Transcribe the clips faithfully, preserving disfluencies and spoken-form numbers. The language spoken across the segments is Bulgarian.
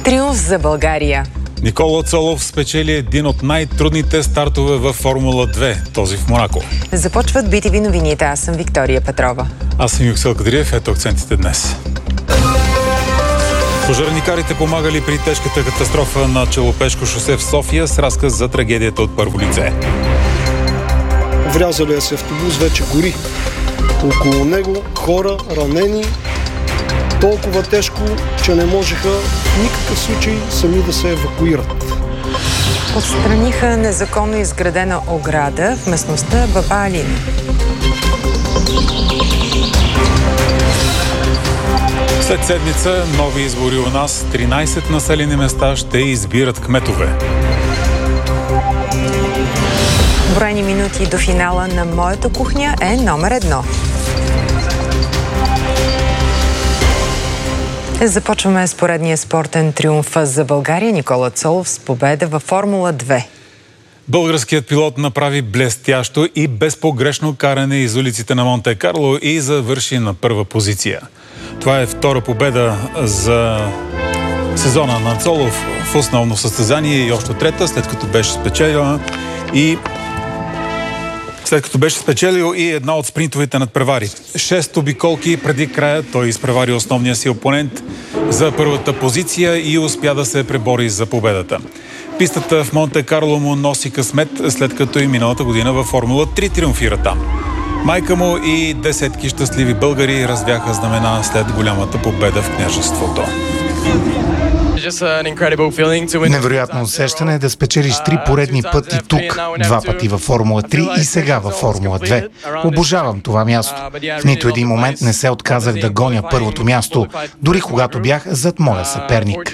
Триумф за България. Никола Цолов спечели един от най-трудните стартове във Формула две, този в Монако. Започват би ти ви новините. Аз съм Виктория Петрова. Аз съм Юксел Кадриев. Ето акцентите днес. Пожарникарите помагали при тежката катастрофа на Челопешко шосе в София с разказ за трагедията от първо лице. Врязалия се автобус вече гори. Около него хора, ранени, толкова тежко, че не можеха в никакъв случай сами да се евакуират. Отстраниха незаконно изградена ограда в местността Баба Алина. След седмица нови избори у нас. тринайсет населени места ще избират кметове. Броени минути до финала на Моята кухня е номер едно. Започваме с поредния спортен триумф за България. Никола Цолов с победа във Формула две. Българският пилот направи блестящо и безпогрешно каране из улиците на Монте Карло и завърши на първа позиция. Това е втора победа за сезона на Цолов в основно състезание и още трета, след като беше спечелила и след като беше спечелил и една от спринтовите надпревари. Шест обиколки преди края той изпревари основния си опонент за първата позиция и успя да се пребори за победата. Пистата в Монте Карло му носи късмет, след като и миналата година във Формула три триумфира там. Майка му и десетки щастливи българи развяха знамена след голямата победа в княжеството. Невероятно усещане е да спечелиш три поредни пъти тук, два пъти във Формула три и сега във Формула две. Обожавам това място. В нито един момент не се отказах да гоня първото място, дори когато бях зад моя съперник.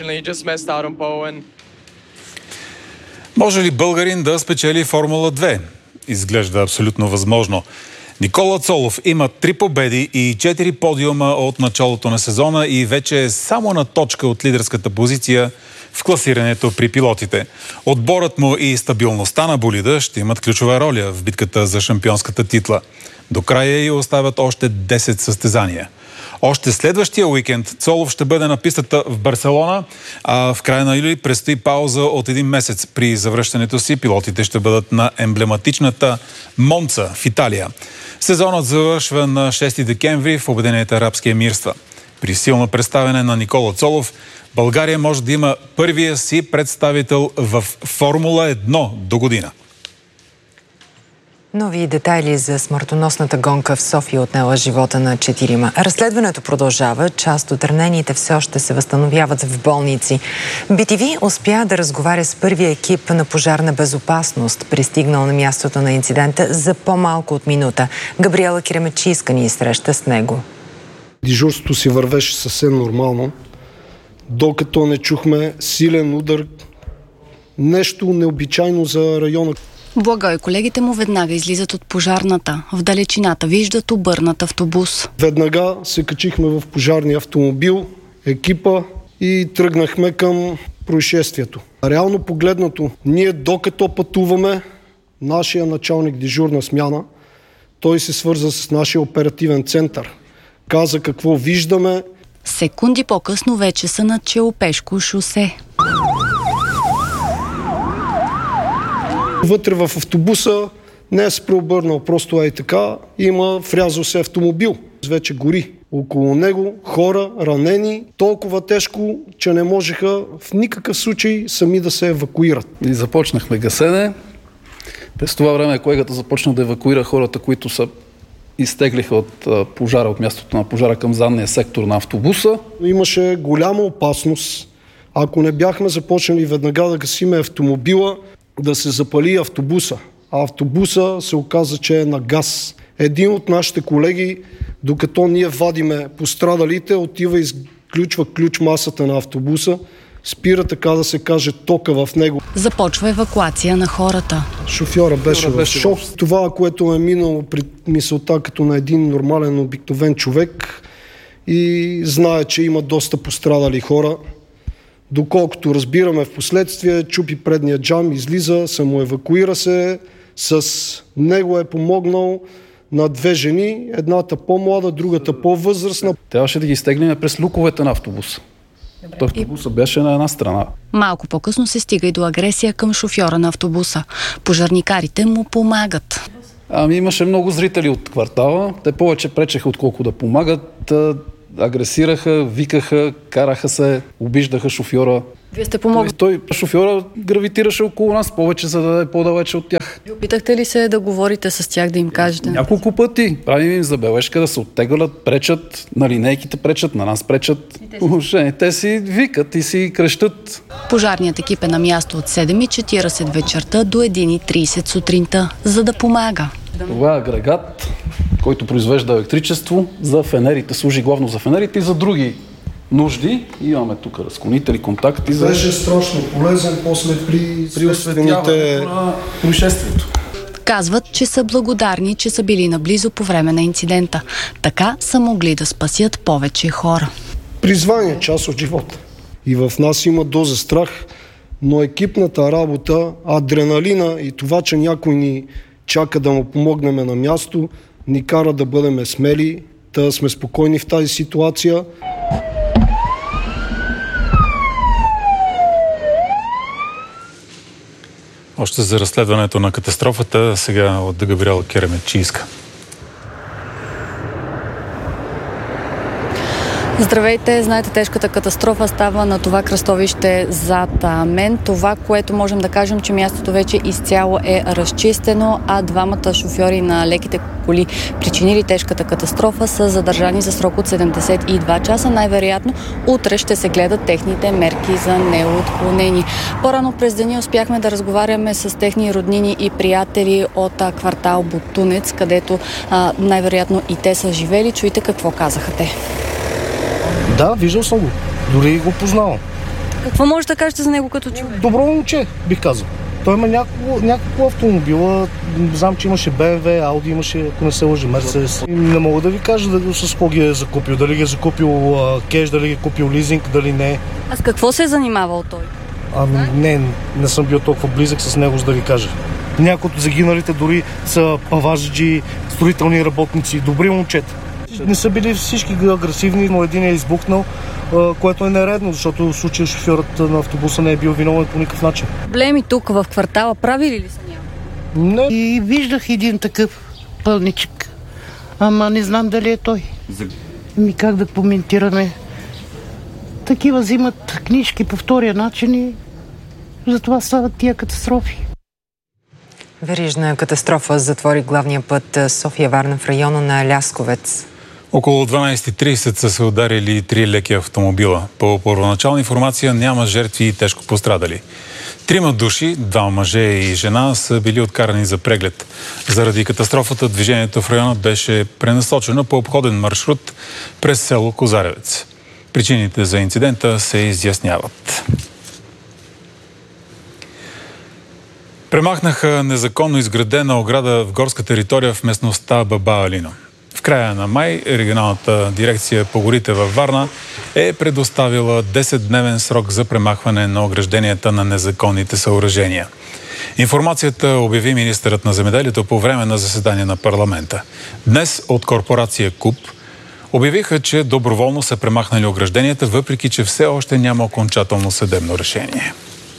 Може ли българин да спечели Формула две? Изглежда абсолютно възможно. Никола Цолов има три победи и четири подиума от началото на сезона и вече е само на точка от лидерската позиция в класирането при пилотите. Отборът му и стабилността на болида ще имат ключова роля в битката за шампионската титла. До края й остават още десет състезания. Още следващия уикенд Цолов ще бъде на пистата в Барселона, а в края на юли предстои пауза от един месец. При завръщането си пилотите ще бъдат на емблематичната Монца в Италия. Сезонът завършва на шести декември в Обединените арабски емирства. При силно представяне на Никола Цолов, България може да има първия си представител в Формула едно до година. Нови детайли за смъртоносната гонка в София отнела живота на четирима. Разследването продължава. Част от ранените все още се възстановяват в болници. би ти ви успя да разговаря с първия екип на пожарна безопасност, пристигнал на мястото на инцидента за по-малко от минута. Габриела Киремечийска ни среща с него. Дежурството си вървеше съвсем нормално, докато не чухме силен удар. Нещо необичайно за района. Благо и колегите му веднага излизат от пожарната. В далечината виждат обърнат автобус. Веднага се качихме в пожарния автомобил, екипа и тръгнахме към происшествието. Реално погледнато, ние докато пътуваме, нашия началник дежурна смяна, той се свърза с нашия оперативен център. Каза какво виждаме. Секунди по-късно вече са на Челопешко шосе. Вътре в автобуса не е се преобърнал, просто е и така. Има врязал се автомобил. Вече гори. Около него хора, ранени, толкова тежко, че не можеха в никакъв случай сами да се евакуират. И започнахме гасене. През това време колегата започна да евакуира хората, които са изтеглиха от пожара, от мястото на пожара към задния сектор на автобуса. Имаше голяма опасност. Ако не бяхме започнали веднага да гасиме автомобила, да се запали автобуса. А автобуса се оказа, че е на газ. Един от нашите колеги, докато ние вадиме пострадалите, отива и изключва ключ масата на автобуса, спира, така да се каже, тока в него. Започва евакуация на хората. Шофьора беше в шок. Това, което е минало при мисълта като на един нормален, обикновен човек и знае, че има доста пострадали хора. Доколкото разбираме в последствие, чупи предния джам, излиза, самоевакуира се, с него е помогнал на две жени, едната по-млада, другата по-възрастна. Трябваше да ги изтеглим през люковете на автобуса. Автобусът беше на една страна. Малко по-късно се стига и до агресия към шофьора на автобуса. Пожарникарите му помагат. Ами имаше много зрители от квартала. Те повече пречеха, отколко да помагат. Агресираха, викаха, караха се, обиждаха шофьора. Вие сте помогли? Той, шофьора, гравитираше около нас повече, за да е по-далече от тях. Опитахте ли се да говорите с тях, да им кажете? Няколко пъти. Правим им забележка да се оттеглят, пречат, на линейките пречат, на нас пречат. Те, те си викат и си крещат. Пожарният екип е на място от седем и четиридесет вечерта до едно и тридесет сутринта, за да помага. Това е агрегат, който произвежда електричество за фенерите, служи главно за фенерите и за други нужди. Имаме тук разклонители, контакти. За... Беше страшно полезен после при, при осветляването на происшествието. Казват, че са благодарни, че са били наблизо по време на инцидента. Така са могли да спасят повече хора. Призвание, част от живота. И в нас има доза страх, но екипната работа, адреналина и това, че някой ни чака да му помогнем на място, ни кара да бъдем смели, да сме спокойни в тази ситуация. Още за разследването на катастрофата, сега от Габриела Кереметчийска. Здравейте! Знаете, тежката катастрофа става на това кръстовище зад мен. Това, което можем да кажем, че мястото вече изцяло е разчистено, а двамата шофьори на леките коли, причинили тежката катастрофа, са задържани за срок от седемдесет и два часа. Най-вероятно утре ще се гледат техните мерки за неотклонение. По-рано през деня успяхме да разговаряме с техни роднини и приятели от квартал Ботунец, където а, най-вероятно и те са живели. Чуйте какво казаха те. Да, виждал съм го. Дори го познавам. Какво може да кажете за него като човек? Добро момче, бих казал. Той има няколко, няколко автомобила. Знам, че имаше Б М В, Ауди, имаше, ако не се лъжи, Мерцедес. Не мога да ви кажа да, с какво ги е закупил. Дали ги е закупил а, кеш, дали ги е купил лизинг, дали не. А с какво се е занимавал той? А, не, не съм бил толкова близък с него, за да ви кажа. Някои от загиналите дори са паважджи, строителни работници, добри момчета. Не са били всички агресивни, но един е избухнал, което е нередно, защото в случая шофьорът на автобуса не е бил виновен по никакъв начин. Проблеми тук в квартала правили ли са няма? Не. И виждах един такъв пълничък, ама не знам дали е той. За... Ми как да коментираме? Такива взимат книжки по втория начин и затова стават тия катастрофи. Верижна катастрофа затвори главния път София-Варна в района на Лясковец. Около дванадесет и тридесет са се ударили три леки автомобила. По първоначална информация няма жертви и тежко пострадали. Трима души, два мъже и жена, са били откарани за преглед. Заради катастрофата движението в района беше пренасочено по обходен маршрут през село Козаревец. Причините за инцидента се изясняват. Премахнаха незаконно изградена ограда в горска територия в местността Баба Алина. В края на май регионалната дирекция по горите във Варна е предоставила десетдневен срок за премахване на огражденията на незаконните съоръжения. Информацията обяви министърът на земеделието по време на заседание на парламента. Днес от корпорация КУП обявиха, че доброволно са премахнали огражденията, въпреки че все още няма окончателно съдебно решение.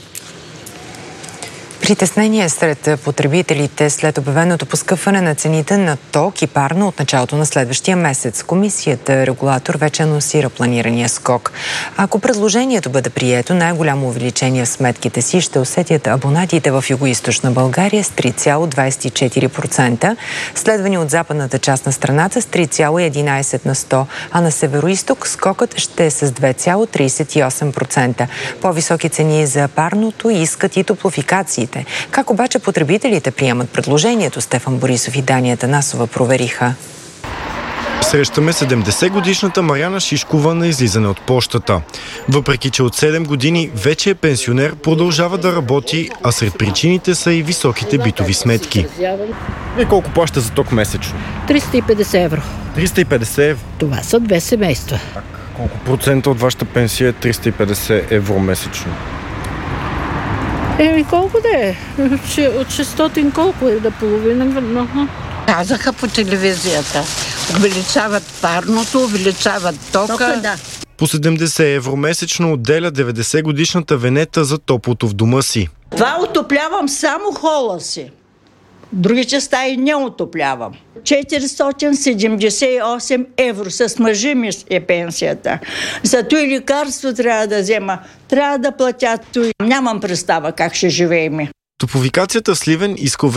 Притеснение сред потребителите след обявеното поскъпване на цените на ток и парно от началото на следващия месец. Комисията регулатор вече анонсира планирания скок. Ако предложението бъде прието, най-голямо увеличение в сметките си ще усетят абонатите в Югоизточна България с три цяло двадесет и четири процента, следвани от западната част на страната с три цяло единадесет на сто, а на североизток скокът ще е с две цяло тридесет и осем процента. По-високи цени за парното искат и топлофикациите. Как обаче потребителите приемат предложението? Стефан Борисов и Дания Атанасова провериха. Срещаме седемдесетгодишната Марияна Шишкова на излизане от пощата. Въпреки че от седем години вече е пенсионер, продължава да работи, а сред причините са и високите битови сметки. И колко плаща за ток месечно? триста и петдесет евро. триста и петдесет евро? Това са две семейства. Колко процента от вашата пенсия е триста и петдесет евро месечно? Еми колко да е? От шестстотин колко е да половина? Казаха по телевизията. Увеличават парното, увеличават тока. Тока, да. По седемдесет евро месечно отделя деветдесетгодишната Венета за топлото в дома си. Това отоплявам само хола си. Другите стаи не отоплявам. четиристотин седемдесет и осем евро с мъжа ми е пенсията. Зато и лекарство трябва да взема. Трябва да платят. Нямам представа как ще живеем. Топлофикацията в Сливен иска